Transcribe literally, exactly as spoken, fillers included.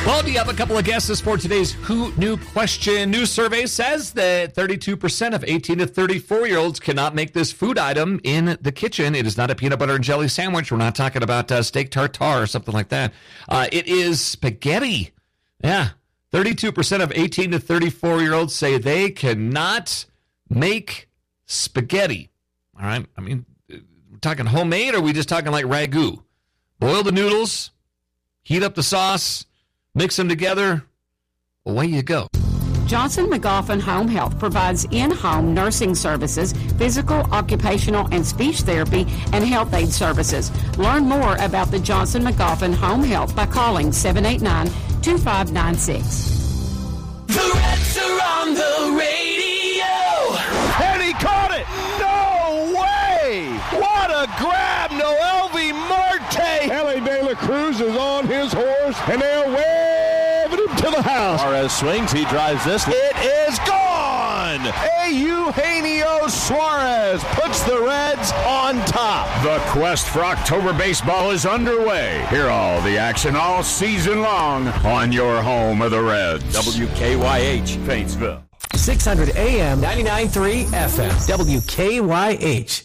Well, do you have a couple of guesses for today's Who Knew question? New survey says that thirty-two percent of eighteen to thirty-four-year-olds cannot make this food item in the kitchen. It is not a peanut butter and jelly sandwich. We're not talking about uh, steak tartare or something like that. Uh, it is spaghetti. Yeah, thirty-two percent of eighteen to thirty-four-year-olds say they cannot make spaghetti. All right, I mean, we're talking homemade, or are we just talking like ragu? Boil the noodles, heat up the sauce, mix them together, away you go. Johnson McGoffin Home Health provides in-home nursing services, physical, occupational, and speech therapy, and health aid services. Learn more about the Johnson McGoffin Home Health by calling seven eight nine, two five nine six. The Reds are on the radio. And he caught it. No way. What a grab. Noelvi Marte. Ellie De La Cruz is on his horse, and they're waving him to the house. Suarez swings. He drives this. It is gone. Eugenio Suarez puts the Reds on top. The quest for October baseball is underway. Hear all the action all season long on your home of the Reds. W K Y H, Paintsville. six hundred A M, ninety-nine point three F M, W K Y H.